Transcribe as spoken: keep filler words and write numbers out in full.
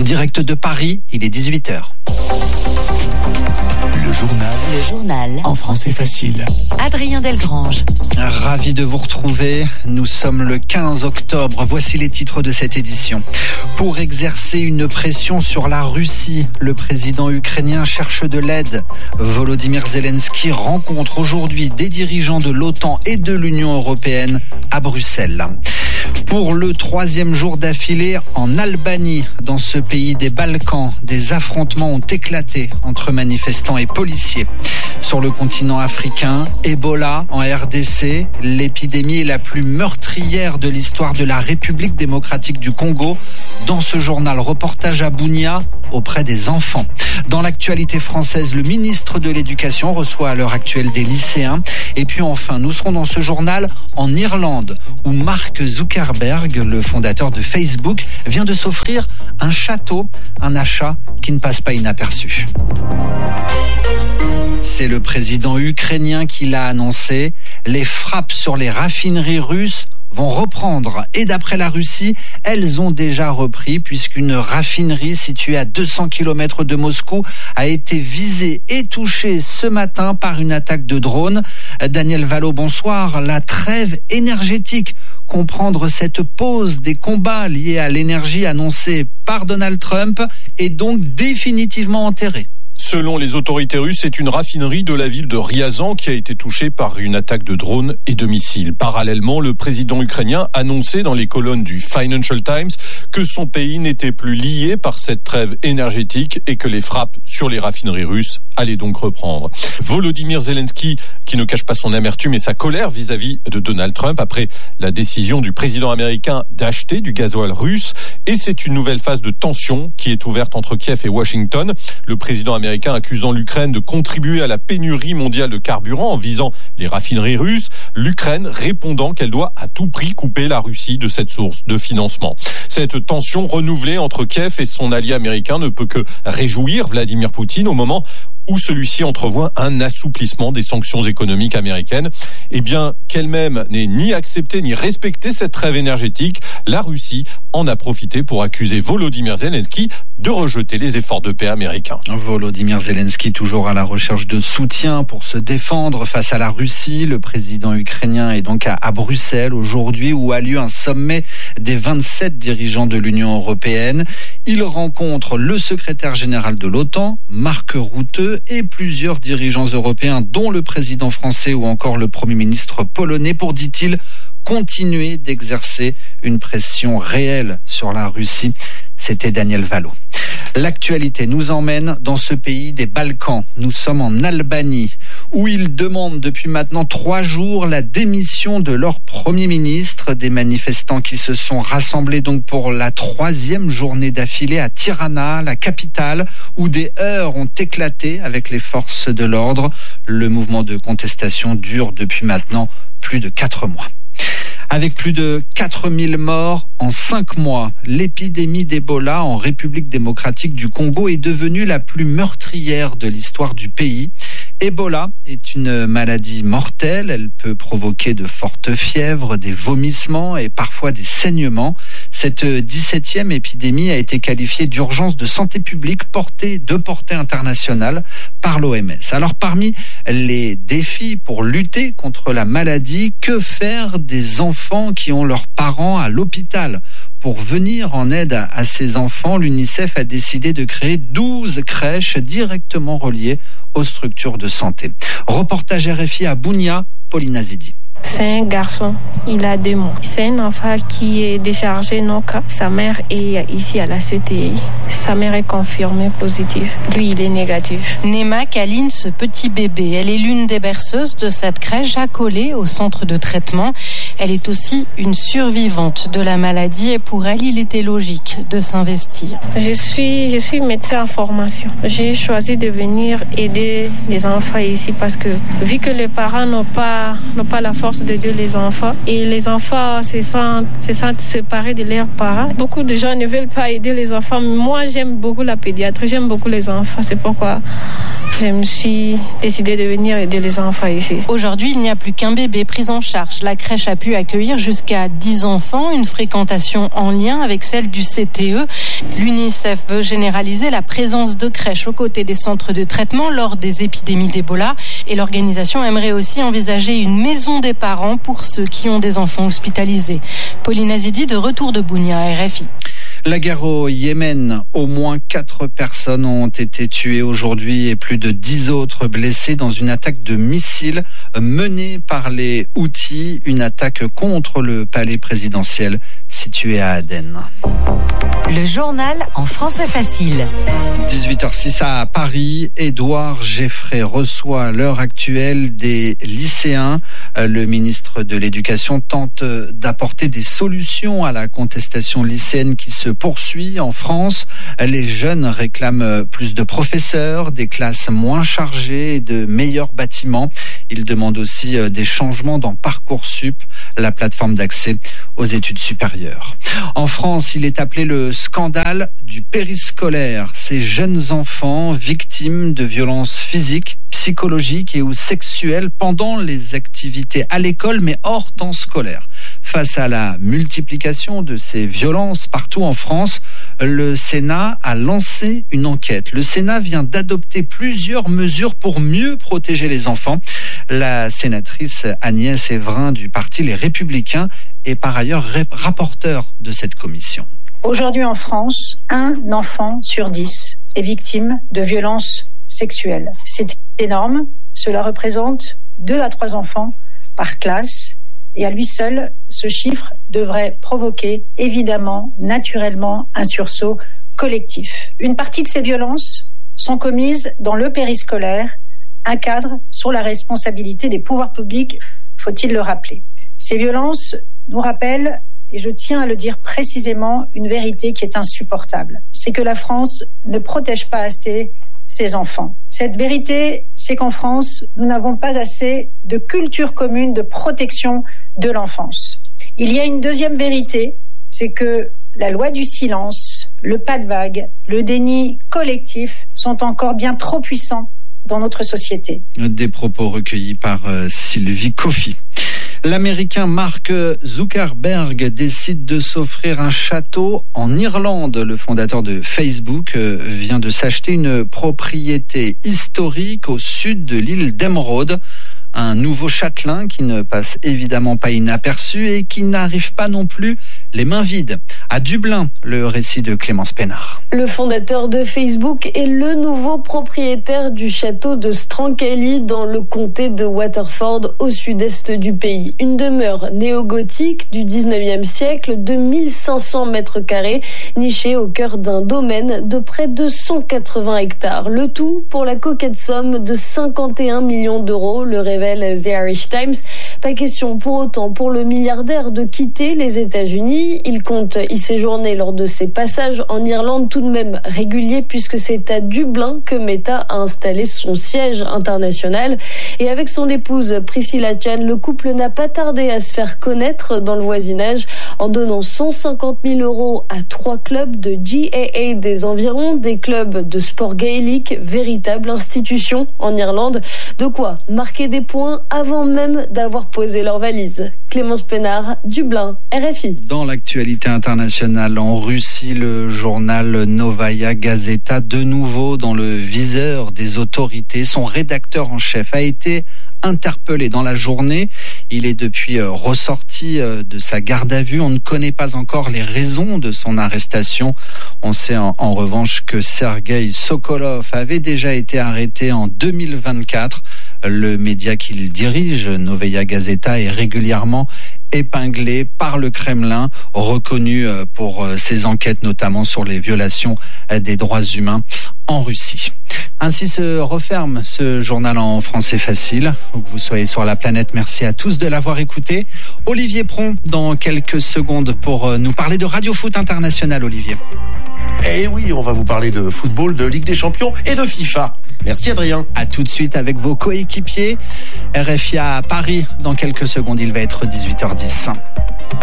direct de Paris, il est dix-huit heures. Le journal. Le journal. En français facile. Adrien Delgrange. Ravi de vous retrouver. Nous sommes le quinze octobre. Voici les titres de cette édition. Pour exercer une pression sur la Russie, le président ukrainien cherche de l'aide. Volodymyr Zelensky rencontre aujourd'hui des dirigeants de l'OTAN et de l'Union européenne à Bruxelles. Pour le troisième jour d'affilée en Albanie, dans ce pays des Balkans, des affrontements ont éclaté entre manifestants et policiers. Sur le continent africain, Ebola en R D C, l'épidémie la plus meurtrière de l'histoire de la République démocratique du Congo. Dans ce journal, reportage à Bunia auprès des enfants. Dans l'actualité française, le ministre de l'Éducation reçoit à l'heure actuelle des lycéens. Et puis enfin, nous serons dans ce journal en Irlande, où Mark Zuckerberg, le fondateur de Facebook, vient de s'offrir un château, un achat qui ne passe pas inaperçu. C'est le président ukrainien qui l'a annoncé. Les frappes sur les raffineries russes vont reprendre. Et d'après la Russie, elles ont déjà repris puisqu'une raffinerie située à deux cents kilomètres de Moscou a été visée et touchée ce matin par une attaque de drone. Daniel Vallot, bonsoir. La trêve énergétique, comprendre cette pause des combats liés à l'énergie annoncée par Donald Trump, est donc définitivement enterrée. Selon les autorités russes, c'est une raffinerie de la ville de Ryazan qui a été touchée par une attaque de drones et de missiles. Parallèlement, le président ukrainien annonçait dans les colonnes du Financial Times que son pays n'était plus lié par cette trêve énergétique et que les frappes sur les raffineries russes allaient donc reprendre. Volodymyr Zelensky, qui ne cache pas son amertume et sa colère vis-à-vis de Donald Trump après la décision du président américain d'acheter du gasoil russe. Et c'est une nouvelle phase de tension qui est ouverte entre Kiev et Washington. Le président américain accusant l'Ukraine de contribuer à la pénurie mondiale de carburant en visant les raffineries russes, l'Ukraine répondant qu'elle doit à tout prix couper la Russie de cette source de financement. Cette tension renouvelée entre Kiev et son allié américain ne peut que réjouir Vladimir Poutine au moment où celui-ci entrevoit un assouplissement des sanctions économiques américaines. Eh bien, qu'elle-même n'ait ni accepté ni respecté cette trêve énergétique, la Russie en a profité pour accuser Volodymyr Zelensky de rejeter les efforts de paix américains. Volodymyr Zelensky toujours à la recherche de soutien pour se défendre face à la Russie. Le président ukrainien est donc à, à Bruxelles aujourd'hui où a lieu un sommet des vingt-sept dirigeants de l'Union européenne. Il rencontre le secrétaire général de l'OTAN, Mark Rutte, et plusieurs dirigeants européens, dont le président français ou encore le Premier ministre polonais, pour, dit-il, continuer d'exercer une pression réelle sur la Russie. C'était Daniel Vallot. L'actualité nous emmène dans ce pays des Balkans. Nous sommes en Albanie, où ils demandent depuis maintenant trois jours la démission de leur Premier ministre. Des manifestants qui se sont rassemblés donc pour la troisième journée d'affilée à Tirana, la capitale, où des heurts ont éclaté avec les forces de l'ordre. Le mouvement de contestation dure depuis maintenant plus de quatre mois. Avec plus de quatre mille morts en cinq mois, l'épidémie d'Ebola en République démocratique du Congo est devenue la plus meurtrière de l'histoire du pays. Ebola est une maladie mortelle. Elle peut provoquer de fortes fièvres, des vomissements et parfois des saignements. Cette dix-septième épidémie a été qualifiée d'urgence de santé publique portée de portée internationale par l'O M S. Alors parmi les défis pour lutter contre la maladie, que faire des enfants qui ont leurs parents à l'hôpital? Pour venir en aide à ces enfants, l'UNICEF a décidé de créer douze crèches directement reliées aux structures de santé. Reportage R F I à Bunia, Paulina Zidi. C'est un garçon, il a deux mois. C'est un enfant qui est déchargé non cas. Sa mère est ici à la C T I. Sa mère est confirmée positive. Lui, il est négatif. Nema câline ce petit bébé. Elle est l'une des berceuses de cette crèche accolée au centre de traitement. Elle est aussi une survivante de la maladie et pour elle, il était logique de s'investir. Je suis, je suis médecin en formation. J'ai choisi de venir aider les enfants ici parce que vu que les parents n'ont pas, n'ont pas la force d'aider les enfants et les enfants se sentent, se sentent séparés de leurs parents. Beaucoup de gens ne veulent pas aider les enfants. Moi, j'aime beaucoup la pédiatrie, j'aime beaucoup les enfants. C'est pourquoi je me suis décidée de venir aider les enfants ici. Aujourd'hui, il n'y a plus qu'un bébé pris en charge. La crèche a pu accueillir jusqu'à dix enfants, une fréquentation en lien avec celle du C T E. L'UNICEF veut généraliser la présence de crèches aux côtés des centres de traitement lors des épidémies d'Ebola. Et l'organisation aimerait aussi envisager une maison des parents pour ceux qui ont des enfants hospitalisés. Pauline Azidi de retour de Bounia, R F I. La guerre au Yémen, au moins quatre personnes ont été tuées aujourd'hui et plus de dix autres blessées dans une attaque de missiles menée par les Houthis, une attaque contre le palais présidentiel situé à Aden. Le journal en français facile. dix-huit heures six à Paris, Édouard Geffray reçoit à l'heure actuelle des lycéens. Le ministre de l'Éducation tente d'apporter des solutions à la contestation lycéenne qui se poursuit en France. Les jeunes réclament plus de professeurs, des classes moins chargées et de meilleurs bâtiments. Ils demandent aussi des changements dans Parcoursup, la plateforme d'accès aux études supérieures. En France, il est appelé le scandale du périscolaire. Ces jeunes enfants victimes de violences physiques, psychologiques et ou sexuelles pendant les activités à l'école mais hors temps scolaire. Face à la multiplication de ces violences partout en France, le Sénat a lancé une enquête. Le Sénat vient d'adopter plusieurs mesures pour mieux protéger les enfants. La sénatrice Agnès Evrin du parti Les Républicains est par ailleurs rapporteure de cette commission. Aujourd'hui en France, un enfant sur dix est victime de violences sexuelles. C'est énorme. Cela représente deux à trois enfants par classe. Et à lui seul, ce chiffre devrait provoquer évidemment, naturellement, un sursaut collectif. Une partie de ces violences sont commises dans le périscolaire, un cadre sur la responsabilité des pouvoirs publics, faut-il le rappeler. Ces violences nous rappellent, et je tiens à le dire précisément, une vérité qui est insupportable. C'est que la France ne protège pas assez ses enfants. Cette vérité, c'est qu'en France, nous n'avons pas assez de culture commune de protection de l'enfance. Il y a une deuxième vérité, c'est que la loi du silence, le pas de vague, le déni collectif sont encore bien trop puissants dans notre société. Des propos recueillis par euh, Sylvie Coffy. L'Américain Mark Zuckerberg décide de s'offrir un château en Irlande. Le fondateur de Facebook vient de s'acheter une propriété historique au sud de l'île d'Emeraude. Un nouveau châtelain qui ne passe évidemment pas inaperçu et qui n'arrive pas non plus les mains vides. À Dublin, le récit de Clémence Pénard. Le fondateur de Facebook est le nouveau propriétaire du château de Strankelly dans le comté de Waterford au sud-est du pays. Une demeure néo-gothique du dix-neuvième siècle de mille cinq cents mètres carrés, nichée au cœur d'un domaine de près de cent quatre-vingts hectares. Le tout pour la coquette somme de cinquante et un millions d'euros, le révèle The Irish Times. Pas question pour autant pour le milliardaire de quitter les États-Unis. Il compte y séjourner lors de ses passages en Irlande tout de même réguliers puisque c'est à Dublin que Meta a installé son siège international. Et avec son épouse Priscilla Chan, le couple n'a pas tardé à se faire connaître dans le voisinage en donnant cent cinquante mille euros à trois clubs de G A A des environs, des clubs de sport gaélique, véritable institution en Irlande. De quoi marquer des points avant même d'avoir posé leur valise. Clémence Pénard, Dublin, R F I. Dans l'actualité internationale, en Russie, le journal Novaya Gazeta, de nouveau dans le viseur des autorités. Son rédacteur en chef a été interpellé dans la journée. Il est depuis ressorti de sa garde à vue. On ne connaît pas encore les raisons de son arrestation. On sait en, en revanche que Sergueï Sokolov avait déjà été arrêté en deux mille vingt-quatre. Le média qu'il dirige, Novaya Gazeta, est régulièrement épinglé par le Kremlin, reconnu pour ses enquêtes notamment sur les violations des droits humains en Russie. Ainsi se referme ce journal en français facile. Où que vous soyez sur la planète, merci à tous de l'avoir écouté. Olivier Pron dans quelques secondes pour nous parler de Radio Foot International. Olivier. Eh oui, on va vous parler de football, de Ligue des Champions et de FIFA. Merci Adrien. À tout de suite avec vos coéquipiers. R F I à Paris. Dans quelques secondes, il va être dix-huit heures dix.